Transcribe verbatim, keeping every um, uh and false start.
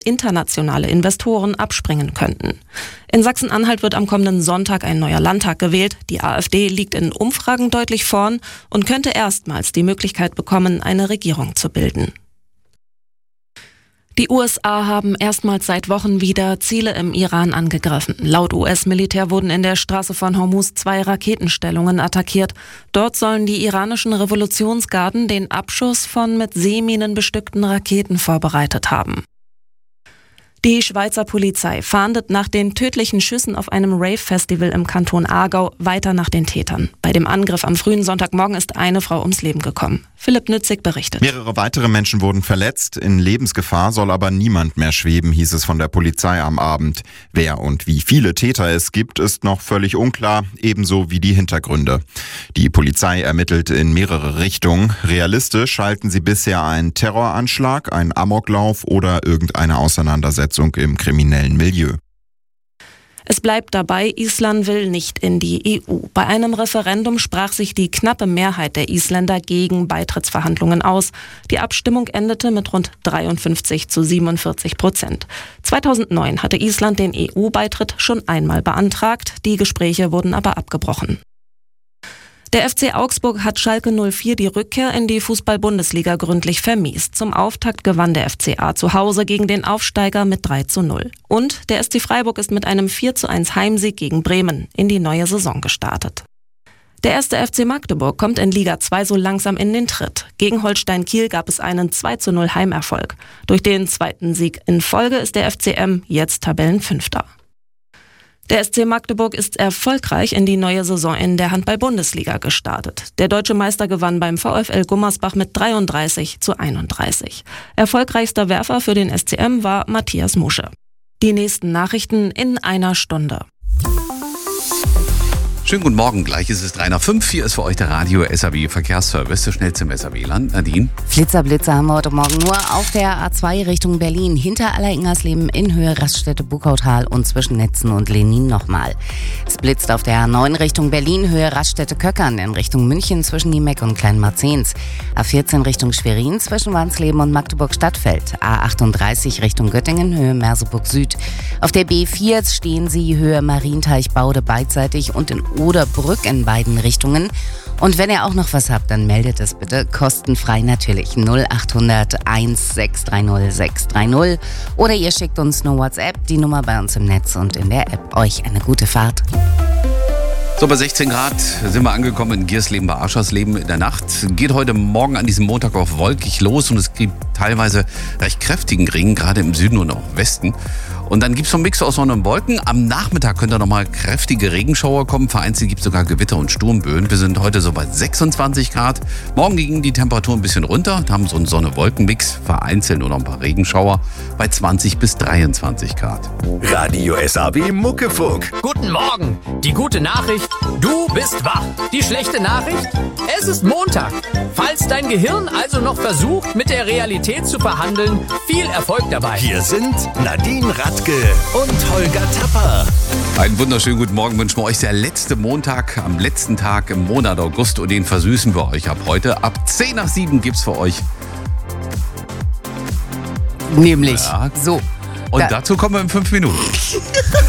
internationale Investoren abspringen könnten. In Sachsen-Anhalt wird am kommenden Sonntag ein neuer Landtag gewählt. Die AfD liegt in Umfragen deutlich vorn und könnte erstmals die Möglichkeit bekommen, eine Regierung zu bilden. Die U S A haben erstmals seit Wochen wieder Ziele im Iran angegriffen. Laut U S-Militär wurden in der Straße von Hormuz zwei Raketenstellungen attackiert. Dort sollen die iranischen Revolutionsgarden den Abschuss von mit Seeminen bestückten Raketen vorbereitet haben. Die Schweizer Polizei fahndet nach den tödlichen Schüssen auf einem Rave-Festival im Kanton Aargau weiter nach den Tätern. Bei dem Angriff am frühen Sonntagmorgen ist eine Frau ums Leben gekommen. Philipp Nützig berichtet. Mehrere weitere Menschen wurden verletzt. In Lebensgefahr soll aber niemand mehr schweben, hieß es von der Polizei am Abend. Wer und wie viele Täter es gibt, ist noch völlig unklar, ebenso wie die Hintergründe. Die Polizei ermittelt in mehrere Richtungen. Realistisch halten sie bisher einen Terroranschlag, einen Amoklauf oder irgendeine Auseinandersetzung im kriminellen Milieu. Es bleibt dabei, Island will nicht in die E U. Bei einem Referendum sprach sich die knappe Mehrheit der Isländer gegen Beitrittsverhandlungen aus. Die Abstimmung endete mit rund dreiundfünfzig zu siebenundvierzig Prozent. zweitausendneun hatte Island den E U-Beitritt schon einmal beantragt. Die Gespräche wurden aber abgebrochen. Der F C Augsburg hat Schalke null vier die Rückkehr in die Fußball-Bundesliga gründlich vermiest. Zum Auftakt gewann der F C A zu Hause gegen den Aufsteiger mit drei zu null. Und der S C Freiburg ist mit einem vier zu eins Heimsieg gegen Bremen in die neue Saison gestartet. Der erste F C Magdeburg kommt in Liga zwei so langsam in den Tritt. Gegen Holstein Kiel gab es einen zwei zu null Heimerfolg. Durch den zweiten Sieg in Folge ist der F C M jetzt Tabellenfünfter. Der S C Magdeburg ist erfolgreich in die neue Saison in der Handball-Bundesliga gestartet. Der deutsche Meister gewann beim VfL Gummersbach mit dreiunddreißig zu einunddreißig. Erfolgreichster Werfer für den S C M war Matthias Musche. Die nächsten Nachrichten in einer Stunde. Schönen guten Morgen, gleich ist es drei nach fünf. Hier ist für euch der Radio S A W Verkehrsservice, so schnell zum S A W-Land. Nadine? Flitzerblitzer haben wir heute Morgen nur auf der A zwei Richtung Berlin, hinter Alleringers-Leben in Höhe Raststätte Buckautal und zwischen Netzen und Lenin nochmal. Es blitzt auf der A neun Richtung Berlin, Höhe Raststätte Köckern in Richtung München zwischen Niemeck und Kleinmarzens. A vierzehn Richtung Schwerin zwischen Wansleben und Magdeburg-Stadtfeld. A achtunddreißig Richtung Göttingen, Höhe Merseburg Süd. Auf der B vier stehen sie Höhe Marienteich-Baude beidseitig und in Oderbrück in beiden Richtungen. Und wenn ihr auch noch was habt, dann meldet es bitte kostenfrei natürlich null acht hundert eins sechs drei null sechs drei null oder ihr schickt uns eine WhatsApp, die Nummer bei uns im Netz und in der App. Euch eine gute Fahrt. So, bei sechzehn Grad sind wir angekommen in Giersleben bei Aschersleben in der Nacht. Geht heute Morgen an diesem Montag auch wolkig los und es gibt teilweise recht kräftigen Regen, gerade im Süden und auch im Westen. Und dann gibt es so einen Mix aus Sonne und Wolken. Am Nachmittag können da nochmal kräftige Regenschauer kommen. Vereinzelt gibt es sogar Gewitter und Sturmböen. Wir sind heute so bei sechsundzwanzig Grad. Morgen gingen die Temperaturen ein bisschen runter. Da haben so einen Sonne-Wolken-Mix. Vereinzelt nur noch ein paar Regenschauer bei zwanzig bis dreiundzwanzig Grad. Radio S A W Muckefuck. Guten Morgen. Die gute Nachricht, du bist wach. Die schlechte Nachricht, es ist Montag. Falls dein Gehirn also noch versucht, mit der Realität zu verhandeln, viel Erfolg dabei. Hier sind Nadine Radke und Holger Tapper. Einen wunderschönen guten Morgen wünschen wir euch. Der letzte Montag am letzten Tag im Monat August und den versüßen wir euch ab heute. Ab zehn nach sieben gibt's für euch. Nämlich Ja. so. Und Da- dazu kommen wir in fünf Minuten.